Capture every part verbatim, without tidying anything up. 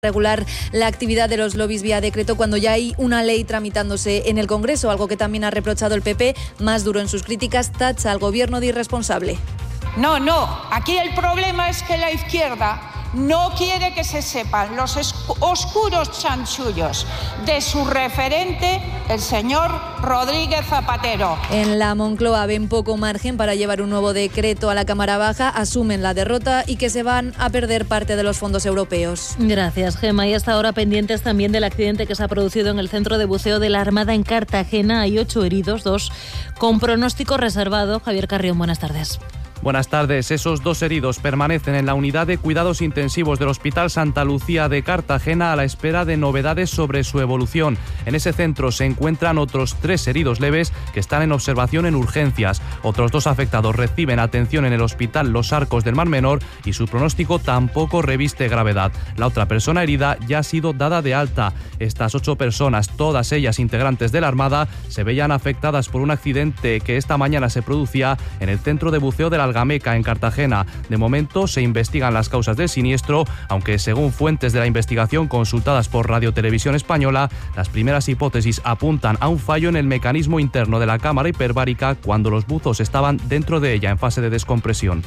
regular la actividad de los lobbies vía decreto cuando ya hay una ley tramitándose en el Congreso, algo que también ha reprochado el P P, más duro en sus críticas, tacha al gobierno de irresponsable. No, no, aquí el problema es que la izquierda no quiere que se sepan los oscuros chanchullos de su referente, el señor Rodríguez Zapatero. En la Moncloa ven poco margen para llevar un nuevo decreto a la Cámara Baja, asumen la derrota y que se van a perder parte de los fondos europeos. Gracias, Gemma. Y hasta ahora pendientes también del accidente que se ha producido en el centro de buceo de la Armada en Cartagena. Hay ocho heridos, dos con pronóstico reservado. Javier Carrión, buenas tardes. Buenas tardes. Esos dos heridos permanecen en la unidad de cuidados intensivos del Hospital Santa Lucía de Cartagena a la espera de novedades sobre su evolución. En ese centro se encuentran otros tres heridos leves que están en observación en urgencias. Otros dos afectados reciben atención en el Hospital Los Arcos del Mar Menor y su pronóstico tampoco reviste gravedad. La otra persona herida ya ha sido dada de alta. Estas ocho personas, todas ellas integrantes de la Armada, se veían afectadas por un accidente que esta mañana se producía en el centro de buceo de la Algameca, en Cartagena. De momento se investigan las causas del siniestro, aunque según fuentes de la investigación consultadas por Radio Televisión Española, las primeras hipótesis apuntan a un fallo en el mecanismo interno de la cámara hiperbárica cuando los buzos estaban dentro de ella en fase de descompresión.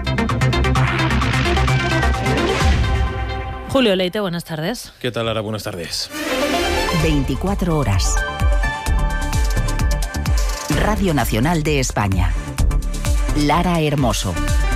Julio Leite, buenas tardes. ¿Qué tal, Lara? Buenas tardes. veinticuatro horas. Radio Nacional de España. Lara Hermoso.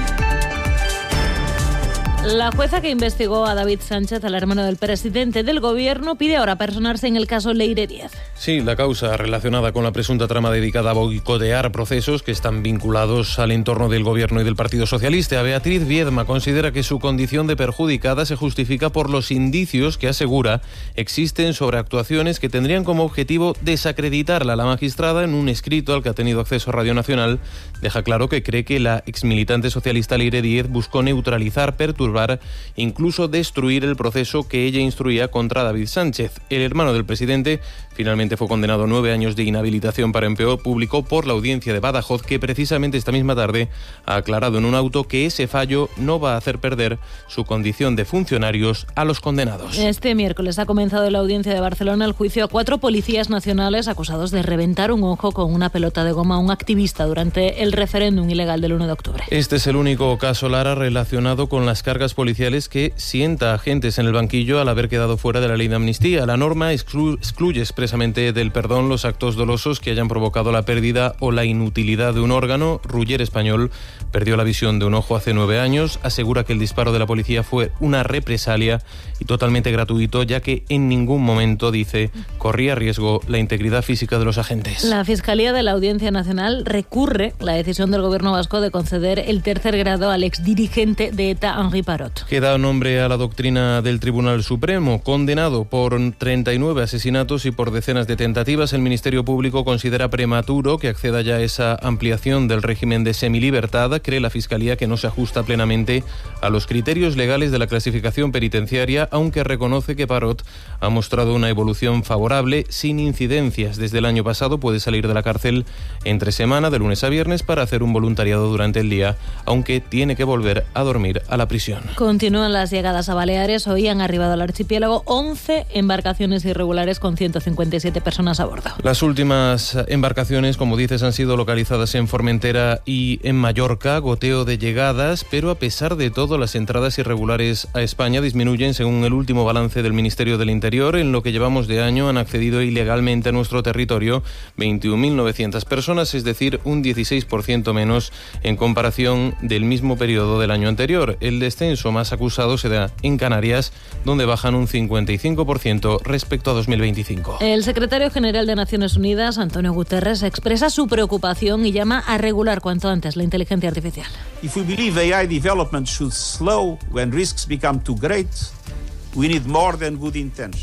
La jueza que investigó a David Sánchez, al hermano del presidente del gobierno, pide ahora personarse en el caso Leire Díez. Sí, la causa relacionada con la presunta trama dedicada a boicotear procesos que están vinculados al entorno del gobierno y del Partido Socialista. Beatriz Viedma considera que su condición de perjudicada se justifica por los indicios que asegura existen sobre actuaciones que tendrían como objetivo desacreditarla. La magistrada, en un escrito al que ha tenido acceso Radio Nacional, deja claro que cree que la exmilitante socialista Leire Díez buscó neutralizar, perturbar, incluso destruir el proceso que ella instruía contra David Sánchez. El hermano del presidente finalmente fue condenado a nueve años de inhabilitación para empleo público por la audiencia de Badajoz, que precisamente esta misma tarde ha aclarado en un auto que ese fallo no va a hacer perder su condición de funcionarios a los condenados. Este miércoles ha comenzado en la audiencia de Barcelona el juicio a cuatro policías nacionales acusados de reventar un ojo con una pelota de goma a un activista durante el referéndum ilegal del uno de octubre. Este es el único caso, Lara, relacionado con las cargas policiales que sienta a agentes en el banquillo al haber quedado fuera de la ley de amnistía. La norma exclu- excluye expresamente del perdón los actos dolosos que hayan provocado la pérdida o la inutilidad de un órgano. Ruller Español perdió la visión de un ojo hace nueve años, asegura que el disparo de la policía fue una represalia y totalmente gratuito, ya que en ningún momento, dice, corría riesgo la integridad física de los agentes. La Fiscalía de la Audiencia Nacional recurre la decisión del gobierno vasco de conceder el tercer grado al exdirigente de ETA, Henri Parot. Que da nombre a la doctrina del Tribunal Supremo. Condenado por treinta y nueve asesinatos y por decenas de tentativas, el Ministerio Público considera prematuro que acceda ya a esa ampliación del régimen de semilibertad. Cree la Fiscalía que no se ajusta plenamente a los criterios legales de la clasificación penitenciaria, aunque reconoce que Parot ha mostrado una evolución favorable sin incidencias. Desde el año pasado puede salir de la cárcel entre semana, de lunes a viernes, para hacer un voluntariado durante el día, aunque tiene que volver a dormir a la prisión. Continúan las llegadas a Baleares. Hoy han arribado al archipiélago once embarcaciones irregulares con ciento cincuenta y siete personas a bordo. Las últimas embarcaciones, como dices, han sido localizadas en Formentera y en Mallorca. Goteo de llegadas, pero a pesar de todo, las entradas irregulares a España disminuyen. Según el último balance del Ministerio del Interior, en lo que llevamos de año han accedido ilegalmente a nuestro territorio veintiún mil novecientas personas, es decir, un dieciséis por ciento menos en comparación del mismo periodo del año anterior. El descenso más acusado se da en Canarias, donde bajan un cincuenta y cinco por ciento respecto a dos mil veinticinco. El secretario general de Naciones Unidas, Antonio Guterres, expresa su preocupación y llama a regular cuanto antes la inteligencia artificial. If we believe A I development should slow when risks become too great, we need more than good intentions.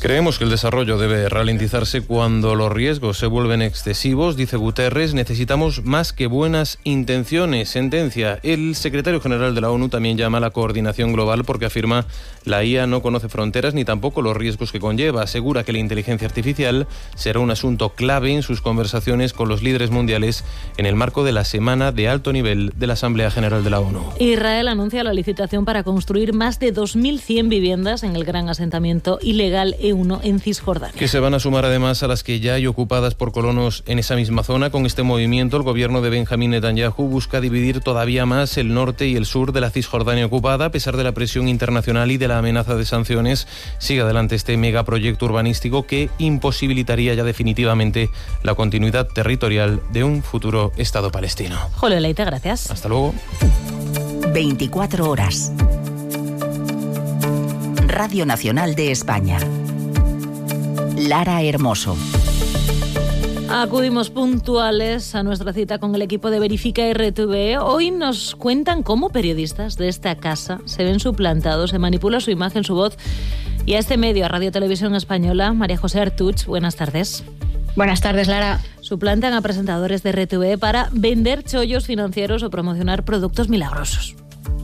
Creemos que el desarrollo debe ralentizarse cuando los riesgos se vuelven excesivos, dice Guterres. Necesitamos más que buenas intenciones. Sentencia. El secretario general de la ONU también llama a la coordinación global porque afirma la I A no conoce fronteras ni tampoco los riesgos que conlleva. Asegura que la inteligencia artificial será un asunto clave en sus conversaciones con los líderes mundiales en el marco de la Semana de Alto Nivel de la Asamblea General de la ONU. Israel anuncia la licitación para construir más de dos mil cien viviendas en el gran asentamiento ilegal E uno en Cisjordania. Que se van a sumar además a las que ya hay ocupadas por colonos en esa misma zona. Con este movimiento, el gobierno de Benjamín Netanyahu busca dividir todavía más el norte y el sur de la Cisjordania ocupada. A pesar de la presión internacional y de la amenaza de sanciones, sigue adelante este megaproyecto urbanístico que imposibilitaría ya definitivamente la continuidad territorial de un futuro Estado palestino. Julio Leite, gracias. Hasta luego. veinticuatro horas. Radio Nacional de España. Lara Hermoso. Acudimos puntuales a nuestra cita con el equipo de Verifica R T V E. Hoy nos cuentan cómo periodistas de esta casa se ven suplantados, se manipula su imagen, su voz. Y a este medio, a Radio Televisión Española, María José Artuch, buenas tardes. Buenas tardes, Lara. Suplantan a presentadores de R T V E para vender chollos financieros o promocionar productos milagrosos.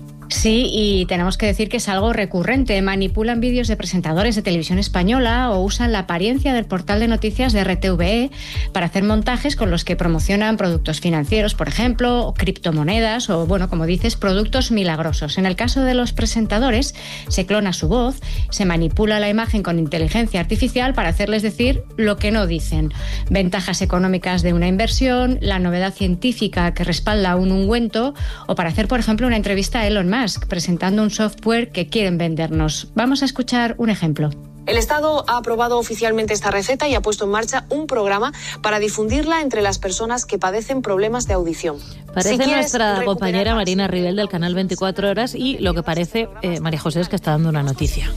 Sí, y tenemos que decir que es algo recurrente. Manipulan vídeos de presentadores de televisión española o usan la apariencia del portal de noticias de R T V E para hacer montajes con los que promocionan productos financieros, por ejemplo, o criptomonedas o, bueno, como dices, productos milagrosos. En el caso de los presentadores, se clona su voz, se manipula la imagen con inteligencia artificial para hacerles decir lo que no dicen. Ventajas económicas de una inversión, la novedad científica que respalda un ungüento o para hacer, por ejemplo, una entrevista a Elon Musk presentando un software que quieren vendernos. Vamos a escuchar un ejemplo. El Estado ha aprobado oficialmente esta receta y ha puesto en marcha un programa para difundirla entre las personas que padecen problemas de audición. Parece si nuestra compañera Marina Ribel del canal veinticuatro horas y lo que parece, eh, María José, es que está dando una noticia.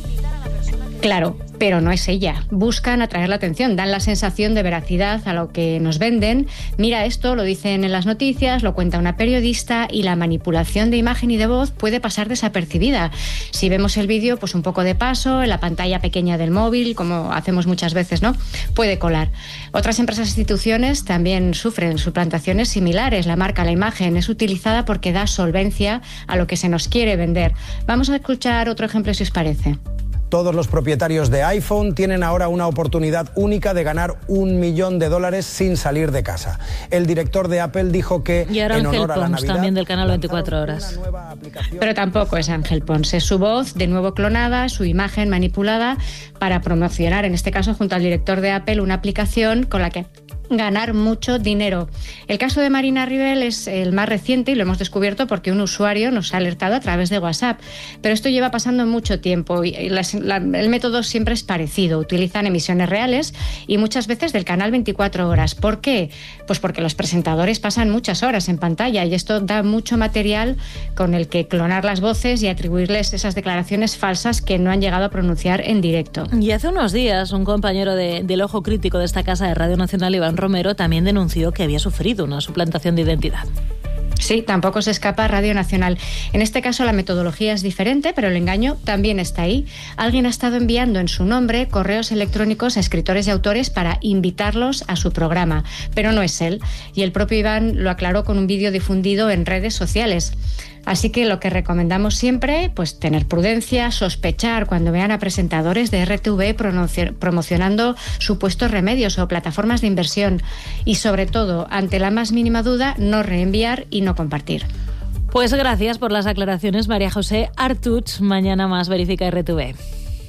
Claro, pero no es ella. Buscan atraer la atención, dan la sensación de veracidad a lo que nos venden. Mira esto, lo dicen en las noticias, lo cuenta una periodista y la manipulación de imagen y de voz puede pasar desapercibida. Si vemos el vídeo, pues un poco de paso, en la pantalla pequeña del móvil, como hacemos muchas veces, ¿no? Puede colar. Otras empresas e instituciones también sufren suplantaciones similares. La marca, la imagen es utilizada porque da solvencia a lo que se nos quiere vender. Vamos a escuchar otro ejemplo si os parece. Todos los propietarios de iPhone tienen ahora una oportunidad única de ganar un millón de dólares sin salir de casa. El director de Apple dijo que y ahora en Ángel honor a la Pons, Navidad, también del canal veinticuatro horas. Pero tampoco es Ángel Pons, es su voz, de nuevo clonada, su imagen manipulada para promocionar, en este caso junto al director de Apple, una aplicación con la que ganar mucho dinero. El caso de Marina Ribel es el más reciente y lo hemos descubierto porque un usuario nos ha alertado a través de WhatsApp. Pero esto lleva pasando mucho tiempo y las, la, el método siempre es parecido. Utilizan emisiones reales y muchas veces del canal veinticuatro horas. ¿Por qué? Pues porque los presentadores pasan muchas horas en pantalla y esto da mucho material con el que clonar las voces y atribuirles esas declaraciones falsas que no han llegado a pronunciar en directo. Y hace unos días un compañero de, del Ojo Crítico de esta casa de Radio Nacional, Iván Romero, también denunció que había sufrido una suplantación de identidad. Sí, tampoco se escapa Radio Nacional. En este caso la metodología es diferente, pero el engaño también está ahí. Alguien ha estado enviando en su nombre correos electrónicos a escritores y autores para invitarlos a su programa, pero no es él. Y el propio Iván lo aclaró con un vídeo difundido en redes sociales. Así que lo que recomendamos siempre, pues tener prudencia, sospechar cuando vean a presentadores de R T V promocionando supuestos remedios o plataformas de inversión y sobre todo, ante la más mínima duda, no reenviar y no compartir. Pues gracias por las aclaraciones, María José Artuch. Mañana más Verifica R T V.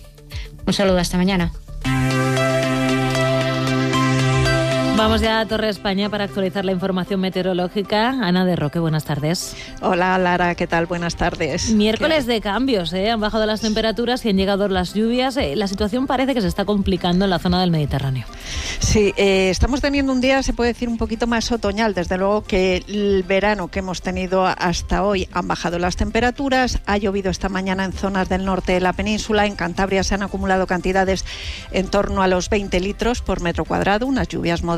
Un saludo, hasta mañana. Vamos ya a Torre España para actualizar la información meteorológica. Ana de Roque, buenas tardes. Hola Lara, ¿qué tal? Buenas tardes. Miércoles de cambios, ¿eh? Han bajado las temperaturas y han llegado las lluvias. Eh, la situación parece que se está complicando en la zona del Mediterráneo. Sí, eh, estamos teniendo un día, se puede decir, un poquito más otoñal. Desde luego que el verano que hemos tenido hasta hoy han bajado las temperaturas. Ha llovido esta mañana en zonas del norte de la península. En Cantabria se han acumulado cantidades en torno a los veinte litros por metro cuadrado, unas lluvias moderadas.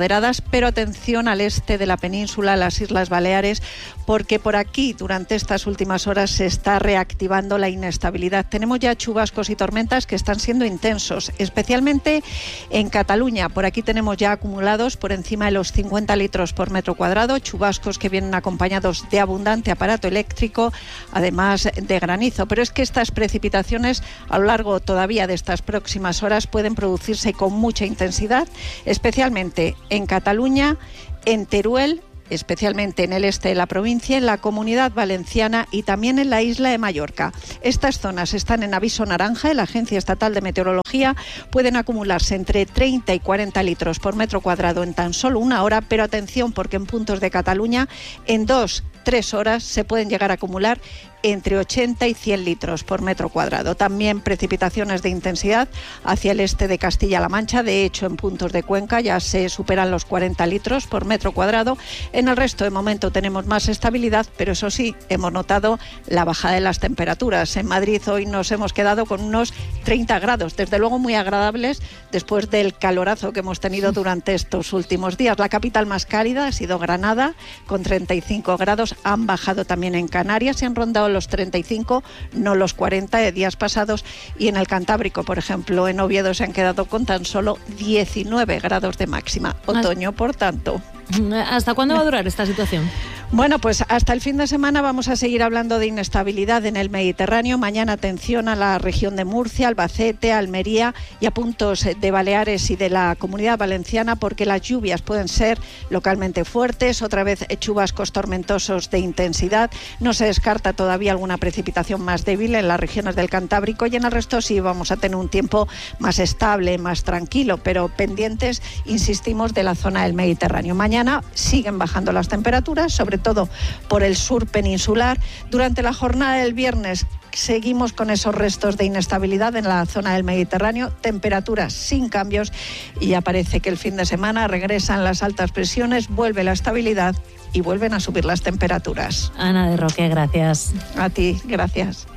moderadas, pero atención al este de la península, las Islas Baleares, porque por aquí durante estas últimas horas se está reactivando la inestabilidad. Tenemos ya chubascos y tormentas que están siendo intensos, especialmente en Cataluña. Por aquí tenemos ya acumulados por encima de los cincuenta litros por metro cuadrado, chubascos que vienen acompañados de abundante aparato eléctrico, además de granizo. Pero es que estas precipitaciones a lo largo todavía de estas próximas horas pueden producirse con mucha intensidad, especialmente en Cataluña, en Teruel, especialmente en el este de la provincia, en la Comunidad Valenciana y también en la isla de Mallorca. Estas zonas están en aviso naranja de la Agencia Estatal de Meteorología. Pueden acumularse entre treinta y cuarenta litros por metro cuadrado en tan solo una hora, pero atención porque en puntos de Cataluña en dos, tres horas se pueden llegar a acumular entre ochenta y cien litros por metro cuadrado. También precipitaciones de intensidad hacia el este de Castilla-La Mancha. De hecho, en puntos de Cuenca ya se superan los cuarenta litros por metro cuadrado. En el resto, de momento, tenemos más estabilidad, pero eso sí, hemos notado la bajada de las temperaturas. En Madrid hoy nos hemos quedado con unos treinta grados, desde luego muy agradables después del calorazo que hemos tenido durante estos últimos días. La capital más cálida ha sido Granada, con treinta y cinco grados. Han bajado también en Canarias y han rondado los treinta y cinco, no los cuarenta de días pasados, y en el Cantábrico, por ejemplo, en Oviedo se han quedado con tan solo diecinueve grados de máxima. Otoño, por tanto. ¿Hasta cuándo va a durar esta situación? Bueno, pues hasta el fin de semana vamos a seguir hablando de inestabilidad en el Mediterráneo. Mañana atención a la región de Murcia, Albacete, Almería y a puntos de Baleares y de la Comunidad Valenciana, porque las lluvias pueden ser localmente fuertes, otra vez chubascos tormentosos de intensidad. No se descarta todavía alguna precipitación más débil en las regiones del Cantábrico, y en el resto sí vamos a tener un tiempo más estable, más tranquilo, pero pendientes, insistimos, de la zona del Mediterráneo. Mañana siguen bajando las temperaturas, sobre todo por el sur peninsular. Durante la jornada del viernes seguimos con esos restos de inestabilidad en la zona del Mediterráneo, temperaturas sin cambios, y ya parece que el fin de semana regresan las altas presiones, vuelve la estabilidad y vuelven a subir las temperaturas. Ana de Roque, gracias. A ti, gracias.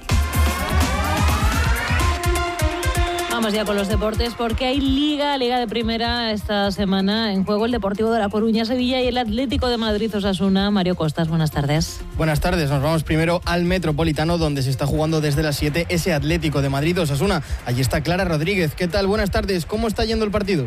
Vamos ya con los deportes, porque hay Liga, Liga de Primera esta semana. En juego el Deportivo de La Coruña, Sevilla y el Atlético de Madrid, Osasuna. Mario Costas, buenas tardes. Buenas tardes, nos vamos primero al Metropolitano, donde se está jugando desde las siete ese Atlético de Madrid, Osasuna. Allí está Clara Rodríguez. ¿Qué tal? Buenas tardes, ¿cómo está yendo el partido?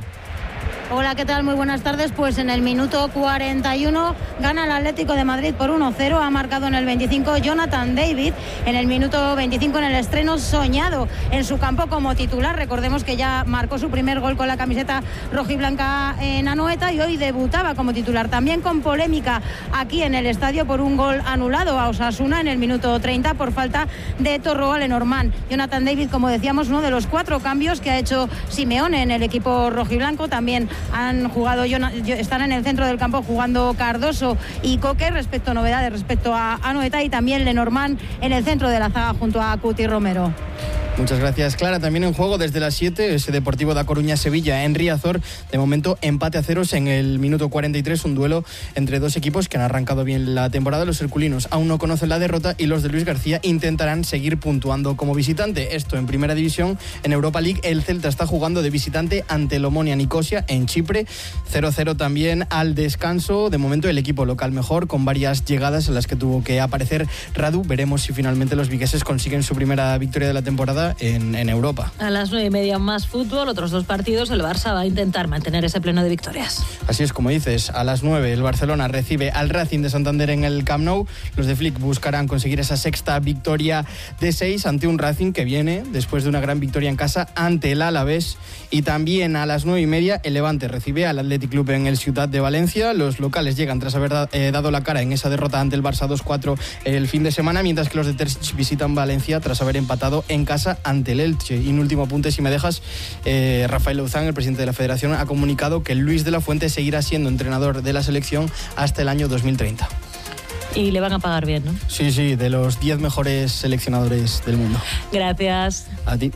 Hola, ¿qué tal? Muy buenas tardes. Pues en el minuto cuarenta y uno gana el Atlético de Madrid por uno cero. Ha marcado en el veinticinco Jonathan David. En el minuto veinticinco, en el estreno soñado en su campo como titular. Recordemos que ya marcó su primer gol con la camiseta rojiblanca en Anoeta y hoy debutaba como titular. También con polémica aquí en el estadio por un gol anulado a Osasuna en el minuto treinta por falta de Torroa Lenormand. Jonathan David, como decíamos, uno de los cuatro cambios que ha hecho Simeone en el equipo rojiblanco. También han jugado, están en el centro del campo jugando Cardoso y Coque, respecto a novedades respecto a Anoeta, y también Lenormand en el centro de la zaga junto a Cuti Romero. Muchas gracias, Clara. También en juego desde las siete, ese Deportivo da Coruña-Sevilla en Riazor. De momento, empate a ceros en el minuto cuarenta y tres, un duelo entre dos equipos que han arrancado bien la temporada. Los herculinos aún no conocen la derrota y los de Luis García intentarán seguir puntuando como visitante. Esto en Primera División. En Europa League, el Celta está jugando de visitante ante el Omonia Nicosia en Chipre. cero cero también al descanso. De momento, el equipo local mejor, con varias llegadas en las que tuvo que aparecer Radu. Veremos si finalmente los vigueses consiguen su primera victoria de la temporada En, en Europa. A las nueve y media más fútbol, otros dos partidos. El Barça va a intentar mantener ese pleno de victorias. Así es, como dices, a las nueve el Barcelona recibe al Racing de Santander en el Camp Nou. Los de Flick buscarán conseguir esa sexta victoria de seis ante un Racing que viene después de una gran victoria en casa ante el Alavés. Y también a las nueve y media el Levante recibe al Athletic Club en el Ciutat de Valencia. Los locales llegan tras haber da, eh, dado la cara en esa derrota ante el Barça dos cuatro el fin de semana, mientras que los de Terzic visitan Valencia tras haber empatado en casa ante el Elche. Y un último apunte, si me dejas, eh, Rafael Louzán, el presidente de la Federación, ha comunicado que Luis de la Fuente seguirá siendo entrenador de la selección hasta el año dos mil treinta. Y le van a pagar bien, ¿no? Sí, sí, de los diez mejores seleccionadores del mundo. Gracias. A ti.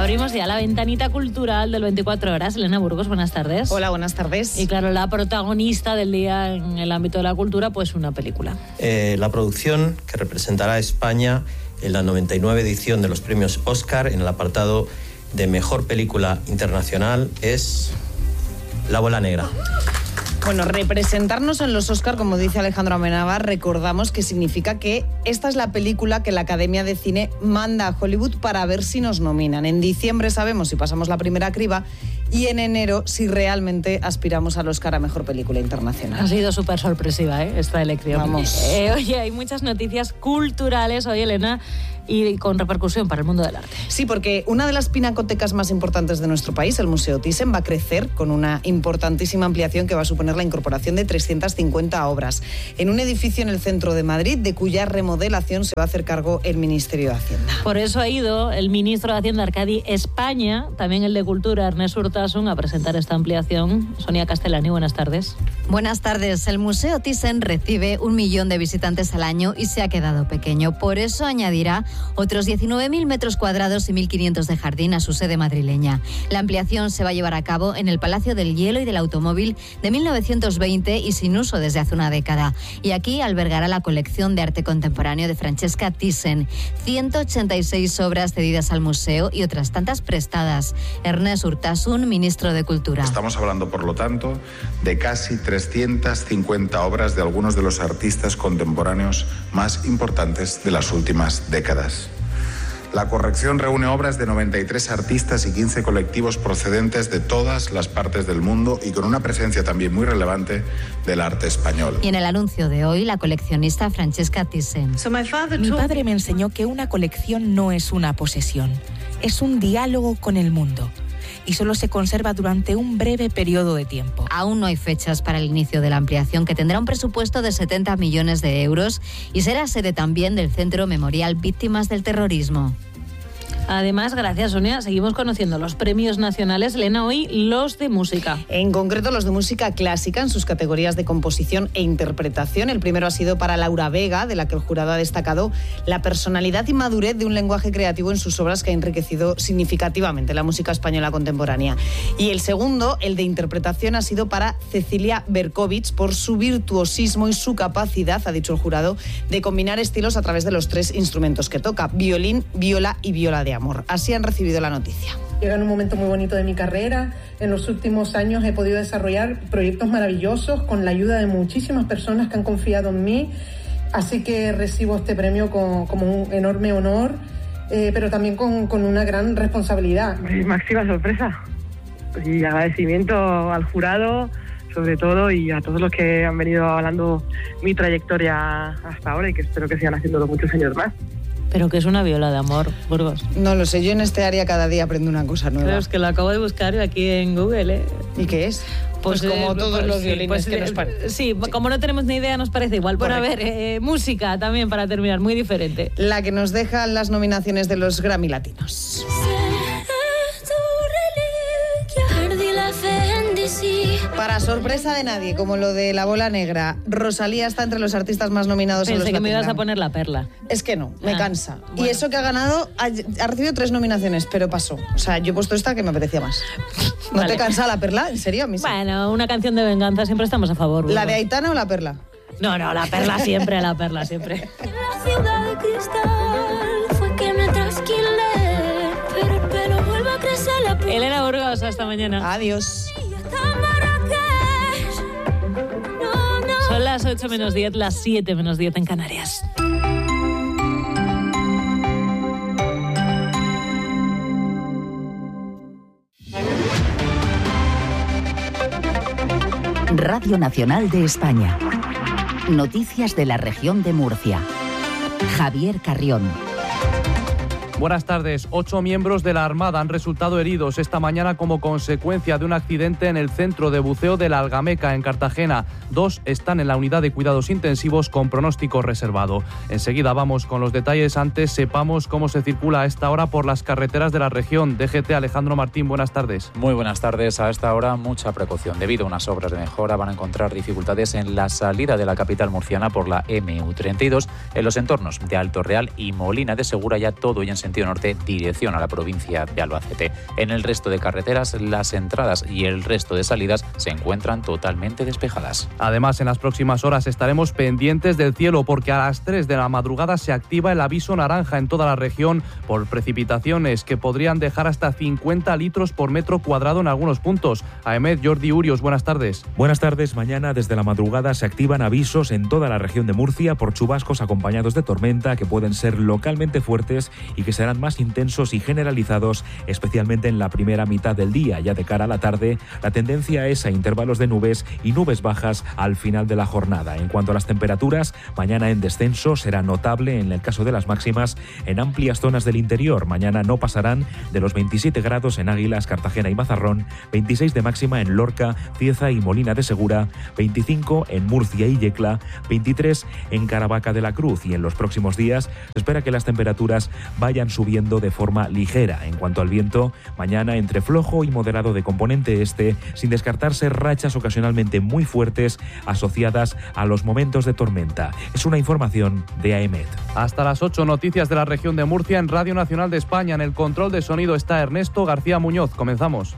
Abrimos ya la ventanita cultural del veinticuatro horas. Elena Burgos, buenas tardes. Hola, buenas tardes. Y claro, la protagonista del día en el ámbito de la cultura, pues una película. Eh, la producción que representará a España en la noventa y nueve edición de los premios Oscar en el apartado de Mejor Película Internacional es La Bola Negra. Bueno, representarnos en los Oscar, como dice Alejandro Amenábar, recordamos que significa que esta es la película que la Academia de Cine manda a Hollywood para ver si nos nominan. En diciembre sabemos si pasamos la primera criba y en enero si realmente aspiramos al Oscar a Mejor Película Internacional. Ha sido súper sorpresiva, ¿eh?, esta elección. Vamos. Eh, oye, hay muchas noticias culturales hoy, Elena, y con repercusión para el mundo del arte. Sí, porque una de las pinacotecas más importantes de nuestro país, el Museo Thyssen, va a crecer con una importantísima ampliación que va a suponer la incorporación de trescientas cincuenta obras en un edificio en el centro de Madrid, de cuya remodelación se va a hacer cargo el Ministerio de Hacienda. Por eso ha ido el ministro de Hacienda, Arcadi España, también el de Cultura, Ernest Urtasun, a presentar esta ampliación. Sonia Castellani, buenas tardes. Buenas tardes. El Museo Thyssen recibe un millón de visitantes al año y se ha quedado pequeño. Por eso añadirá otros diecinueve mil metros cuadrados y mil quinientos de jardín a su sede madrileña. La ampliación se va a llevar a cabo en el Palacio del Hielo y del Automóvil de mil novecientos veinte y sin uso desde hace una década. Y aquí albergará la colección de arte contemporáneo de Francesca Thyssen. ciento ochenta y seis obras cedidas al museo y otras tantas prestadas. Ernest Urtasun, ministro de Cultura. Estamos hablando, por lo tanto, de casi trescientas cincuenta obras de algunos de los artistas contemporáneos más importantes de las últimas décadas. La colección reúne obras de noventa y tres artistas y quince colectivos procedentes de todas las partes del mundo y con una presencia también muy relevante del arte español. Y en el anuncio de hoy, la coleccionista Francesca Thyssen. Mi padre me enseñó que una colección no es una posesión, es un diálogo con el mundo. Y solo se conserva durante un breve periodo de tiempo. Aún no hay fechas para el inicio de la ampliación, que tendrá un presupuesto de setenta millones de euros y será sede también del Centro Memorial Víctimas del Terrorismo. Además, gracias, Sonia, seguimos conociendo los premios nacionales. Elena, hoy los de música. En concreto, los de música clásica en sus categorías de composición e interpretación. El primero ha sido para Laura Vega, de la que el jurado ha destacado la personalidad y madurez de un lenguaje creativo en sus obras que ha enriquecido significativamente la música española contemporánea. Y el segundo, el de interpretación, ha sido para Cecilia Berkovich por su virtuosismo y su capacidad, ha dicho el jurado, de combinar estilos a través de los tres instrumentos que toca: violín, viola y viola de amor. Así han recibido la noticia. Llega en un momento muy bonito de mi carrera. En los últimos años he podido desarrollar proyectos maravillosos con la ayuda de muchísimas personas que han confiado en mí. Así que recibo este premio con, como un enorme honor, eh, pero también con, con una gran responsabilidad. Máxima sorpresa y agradecimiento al jurado, sobre todo, y a todos los que han venido hablando mi trayectoria hasta ahora y que espero que sigan haciéndolo muchos años más. Pero que es una viola de amor, Burgos. No lo sé, yo en este área cada día aprendo una cosa nueva. Pero es que lo acabo de buscar aquí en Google, ¿eh? ¿Y qué es? Pues, pues como eh, todos pues, los violines sí, pues, que nos parecen. Sí, sí, como no tenemos ni idea, nos parece igual. Bueno, a ver, eh, música también para terminar, muy diferente. La que nos dejan las nominaciones de los Grammy Latinos. Para sorpresa de nadie, como lo de La Bola Negra, Rosalía está entre los artistas más nominados. Pensé a los que me ibas Latin a poner La Perla. Es que no, me ah, cansa. Bueno. Y eso que ha ganado, ha, ha recibido tres nominaciones, pero pasó. O sea, yo he puesto esta que me apetecía más. ¿No vale. te cansa La Perla? ¿En serio? A mí sí. Bueno, una canción de venganza, siempre estamos a favor. ¿La de Aitana o La Perla? No, no, La Perla siempre, La Perla siempre. La ciudad de cristal fue que me trasquilé, pero el pelo vuelve a crecer la piel. Elena Burgos, hasta mañana. Adiós. Son las ocho menos diez, las siete menos diez en Canarias. Radio Nacional de España. Noticias de la región de Murcia. Javier Carrión. Buenas tardes. Ocho miembros de la Armada han resultado heridos esta mañana como consecuencia de un accidente en el centro de buceo de la Algameca, en Cartagena. Dos están en la unidad de cuidados intensivos con pronóstico reservado. Enseguida vamos con los detalles. Antes sepamos cómo se circula a esta hora por las carreteras de la región. D G T, Alejandro Martín, buenas tardes. Muy buenas tardes. A esta hora mucha precaución. Debido a unas obras de mejora van a encontrar dificultades en la salida de la capital murciana por la M U treinta y dos, en los entornos de Alto Real y Molina de Segura, ya todo y en sentido sentido norte, dirección a la provincia de Albacete. En el resto de carreteras, las entradas y el resto de salidas se encuentran totalmente despejadas. Además, en las próximas horas estaremos pendientes del cielo porque a las tres de la madrugada se activa el aviso naranja en toda la región por precipitaciones que podrían dejar hasta cincuenta litros por metro cuadrado en algunos puntos. Aemet, Jordi Urios, buenas tardes. Buenas tardes. Mañana desde la madrugada se activan avisos en toda la región de Murcia por chubascos acompañados de tormenta que pueden ser localmente fuertes y que serán más intensos y generalizados, especialmente en la primera mitad del día. Ya de cara a la tarde, la tendencia es a intervalos de nubes y nubes bajas al final de la jornada. En cuanto a las temperaturas, mañana en descenso será notable en el caso de las máximas en amplias zonas del interior. Mañana no pasarán de los veintisiete grados en Águilas, Cartagena y Mazarrón, veintiséis de máxima en Lorca, Cieza y Molina de Segura, veinticinco en Murcia y Yecla, veintitrés en Caravaca de la Cruz, y en los próximos días se espera que las temperaturas vayan subiendo de forma ligera. En cuanto al viento, mañana entre flojo y moderado de componente este, sin descartarse rachas ocasionalmente muy fuertes asociadas a los momentos de tormenta. Es una información de Aemet. Hasta las ocho, noticias de la región de Murcia en Radio Nacional de España. En el control de sonido está Ernesto García Muñoz. Comenzamos.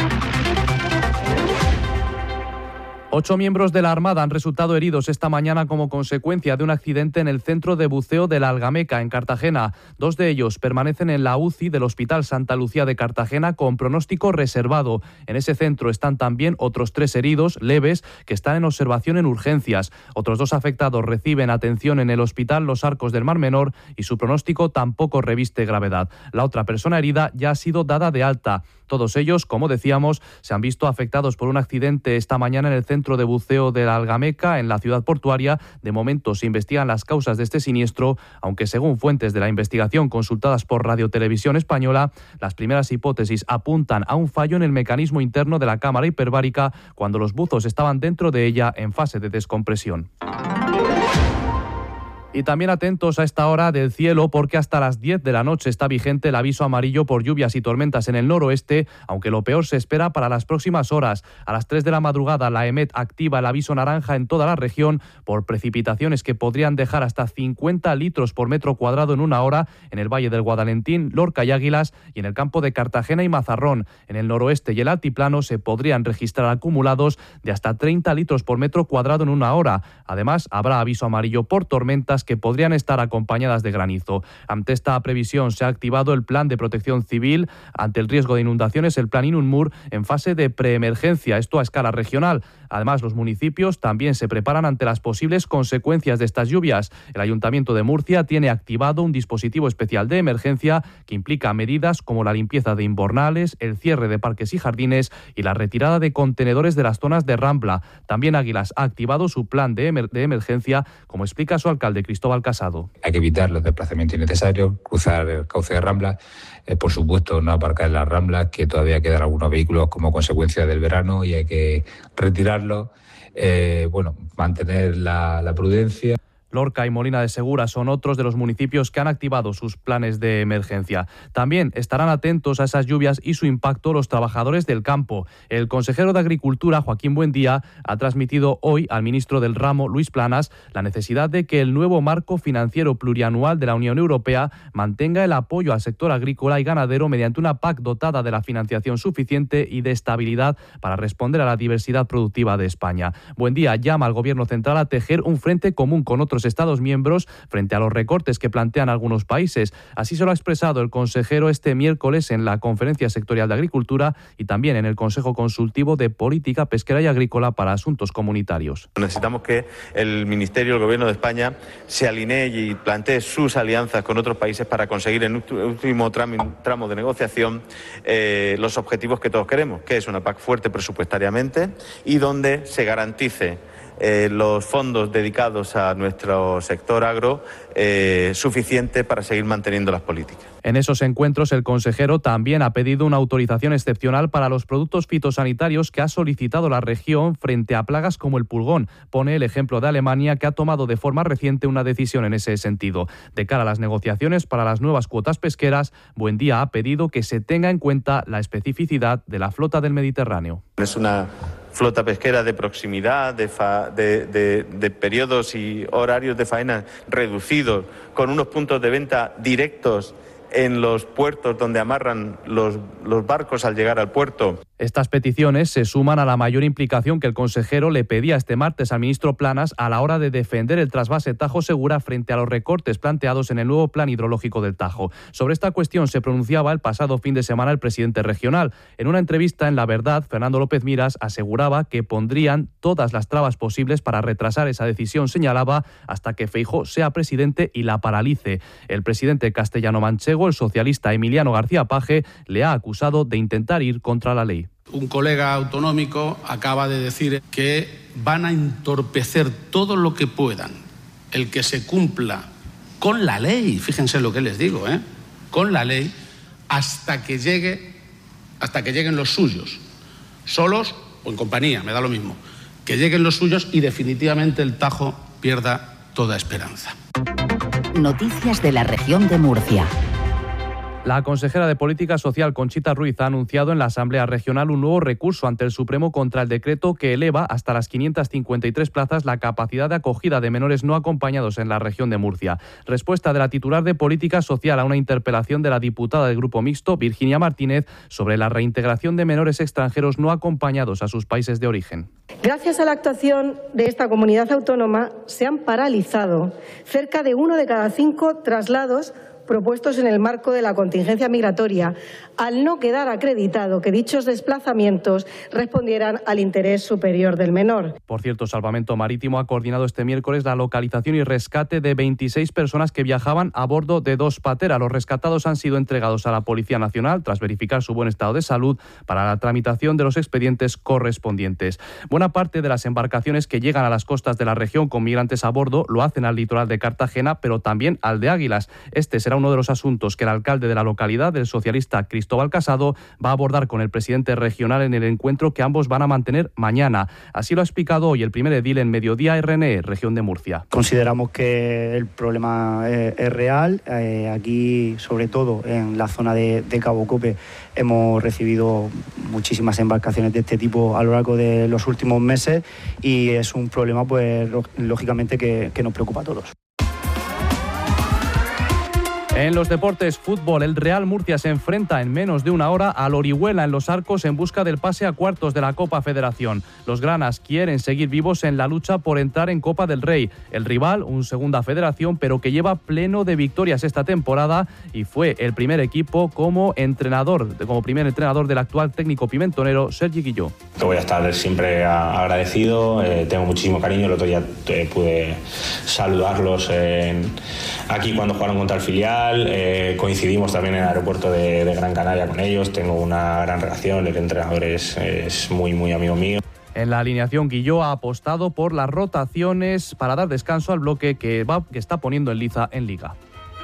Ocho miembros de la Armada han resultado heridos esta mañana como consecuencia de un accidente en el centro de buceo de la Algameca, en Cartagena. Dos de ellos permanecen en la U C I del Hospital Santa Lucía de Cartagena con pronóstico reservado. En ese centro están también otros tres heridos leves que están en observación en urgencias. Otros dos afectados reciben atención en el Hospital Los Arcos del Mar Menor y su pronóstico tampoco reviste gravedad. La otra persona herida ya ha sido dada de alta. Todos ellos, como decíamos, se han visto afectados por un accidente esta mañana en el centro de buceo de la Algameca, en la ciudad portuaria. De momento se investigan las causas de este siniestro, aunque según fuentes de la investigación consultadas por Radio Televisión Española, las primeras hipótesis apuntan a un fallo en el mecanismo interno de la cámara hiperbárica cuando los buzos estaban dentro de ella en fase de descompresión. Y también atentos a esta hora del cielo porque hasta las diez de la noche está vigente el aviso amarillo por lluvias y tormentas en el noroeste, aunque lo peor se espera para las próximas horas. A las tres de la madrugada la Aemet activa el aviso naranja en toda la región por precipitaciones que podrían dejar hasta cincuenta litros por metro cuadrado en una hora en el Valle del Guadalentín, Lorca y Águilas y en el campo de Cartagena y Mazarrón. En el noroeste y el altiplano se podrían registrar acumulados de hasta treinta litros por metro cuadrado en una hora. Además, habrá aviso amarillo por tormentas que podrían estar acompañadas de granizo. Ante esta previsión se ha activado el Plan de Protección Civil ante el riesgo de inundaciones, el Plan Inunmur, en fase de preemergencia, esto a escala regional. Además, los municipios también se preparan ante las posibles consecuencias de estas lluvias. El Ayuntamiento de Murcia tiene activado un dispositivo especial de emergencia que implica medidas como la limpieza de invernales, el cierre de parques y jardines y la retirada de contenedores de las zonas de Rambla. También Águilas ha activado su plan de, emer- de emergencia, como explica su alcalde Cristóbal Casado. Hay que evitar los desplazamientos innecesarios, cruzar el cauce de Rambla, eh, por supuesto no aparcar en las Ramblas, que todavía quedan algunos vehículos como consecuencia del verano y hay que retirarlos. Eh, bueno, mantener la, la prudencia. Lorca y Molina de Segura son otros de los municipios que han activado sus planes de emergencia. También estarán atentos a esas lluvias y su impacto los trabajadores del campo. El consejero de Agricultura, Joaquín Buendía, ha transmitido hoy al ministro del ramo, Luis Planas, la necesidad de que el nuevo marco financiero plurianual de la Unión Europea mantenga el apoyo al sector agrícola y ganadero mediante una P A C dotada de la financiación suficiente y de estabilidad para responder a la diversidad productiva de España. Buendía llama al Gobierno central a tejer un frente común con otros Estados miembros frente a los recortes que plantean algunos países. Así se lo ha expresado el consejero este miércoles en la Conferencia Sectorial de Agricultura y también en el Consejo Consultivo de Política Pesquera y Agrícola para Asuntos Comunitarios. Necesitamos que el Ministerio, el Gobierno de España, se alinee y plantee sus alianzas con otros países para conseguir en el último tramo de negociación eh, los objetivos que todos queremos, que es una P A C fuerte presupuestariamente y donde se garantice Eh, los fondos dedicados a nuestro sector agro eh, suficiente para seguir manteniendo las políticas. En esos encuentros, el consejero también ha pedido una autorización excepcional para los productos fitosanitarios que ha solicitado la región frente a plagas como el pulgón. Pone el ejemplo de Alemania, que ha tomado de forma reciente una decisión en ese sentido. De cara a las negociaciones para las nuevas cuotas pesqueras, Buendía ha pedido que se tenga en cuenta la especificidad de la flota del Mediterráneo. Es una flota pesquera de proximidad, de, fa, de, de, de periodos y horarios de faena reducidos, con unos puntos de venta directos en los puertos donde amarran los, los barcos al llegar al puerto. Estas peticiones se suman a la mayor implicación que el consejero le pedía este martes al ministro Planas a la hora de defender el trasvase Tajo Segura frente a los recortes planteados en el nuevo plan hidrológico del Tajo. Sobre esta cuestión se pronunciaba el pasado fin de semana el presidente regional. En una entrevista en La Verdad, Fernando López Miras aseguraba que pondrían todas las trabas posibles para retrasar esa decisión, señalaba, hasta que Feijóo sea presidente y la paralice. El presidente castellano-manchego, el socialista Emiliano García Paje, le ha acusado de intentar ir contra la ley. Un colega autonómico acaba de decir que van a entorpecer todo lo que puedan el que se cumpla con la ley, fíjense lo que les digo, ¿eh? con la ley, hasta que llegue, hasta que lleguen los suyos, solos o en compañía, me da lo mismo, que lleguen los suyos y definitivamente el Tajo pierda toda esperanza. Noticias de la región de Murcia. La consejera de Política Social, Conchita Ruiz, ha anunciado en la Asamblea Regional un nuevo recurso ante el Supremo contra el decreto que eleva hasta las quinientas cincuenta y tres plazas la capacidad de acogida de menores no acompañados en la región de Murcia. Respuesta de la titular de Política Social a una interpelación de la diputada del Grupo Mixto, Virginia Martínez, sobre la reintegración de menores extranjeros no acompañados a sus países de origen. Gracias a la actuación de esta comunidad autónoma, se han paralizado cerca de uno de cada cinco traslados propuestos en el marco de la contingencia migratoria, al no quedar acreditado que dichos desplazamientos respondieran al interés superior del menor. Por cierto, Salvamento Marítimo ha coordinado este miércoles la localización y rescate de veintiséis personas que viajaban a bordo de dos pateras. Los rescatados han sido entregados a la Policía Nacional tras verificar su buen estado de salud para la tramitación de los expedientes correspondientes. Buena parte de las embarcaciones que llegan a las costas de la región con migrantes a bordo lo hacen al litoral de Cartagena, pero también al de Águilas. Este será uno de los asuntos que el alcalde de la localidad, el socialista Cristóbal Casado, va a abordar con el presidente regional en el encuentro que ambos van a mantener mañana. Así lo ha explicado hoy el primer edil en Mediodía R N E, región de Murcia. Consideramos que el problema es, es real. Eh, aquí, sobre todo en la zona de, de Cabo Cope, hemos recibido muchísimas embarcaciones de este tipo a lo largo de los últimos meses y es un problema, pues, lógicamente, que, que nos preocupa a todos. En los deportes, fútbol, el Real Murcia se enfrenta en menos de una hora al Orihuela en Los Arcos en busca del pase a cuartos de la Copa Federación. Los granas quieren seguir vivos en la lucha por entrar en Copa del Rey. El rival, un Segunda Federación, pero que lleva pleno de victorias esta temporada y fue el primer equipo como entrenador, como primer entrenador del actual técnico pimentonero Sergi Guilló. Te voy a estar siempre agradecido, eh, tengo muchísimo cariño. El otro día eh, pude saludarlos en, aquí cuando jugaron contra el filial. Eh, coincidimos también en el aeropuerto de, de Gran Canaria con ellos. Tengo una gran relación, el entrenador es, es muy, muy amigo mío. En la alineación, Guilló ha apostado por las rotaciones para dar descanso al bloque que, va, que está poniendo en liza en Liga.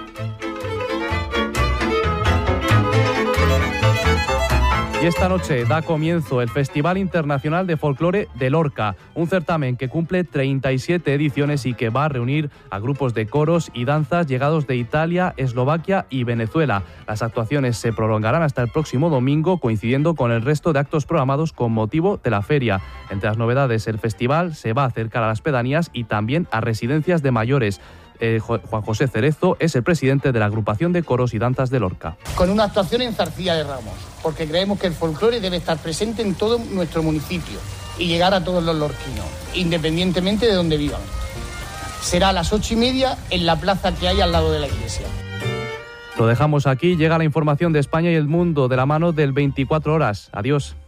Y esta noche da comienzo el Festival Internacional de Folclore de Lorca, un certamen que cumple treinta y siete ediciones y que va a reunir a grupos de coros y danzas llegados de Italia, Eslovaquia y Venezuela. Las actuaciones se prolongarán hasta el próximo domingo, coincidiendo con el resto de actos programados con motivo de la feria. Entre las novedades, el festival se va a acercar a las pedanías y también a residencias de mayores. Eh, Juan José Cerezo es el presidente de la agrupación de coros y danzas de Lorca. Con una actuación en Zarcilla de Ramos, porque creemos que el folclore debe estar presente en todo nuestro municipio y llegar a todos los lorquinos, independientemente de donde vivan. Será a las ocho y media en la plaza que hay al lado de la iglesia. Lo dejamos aquí, llega la información de España y el mundo de la mano del veinticuatro horas. Adiós.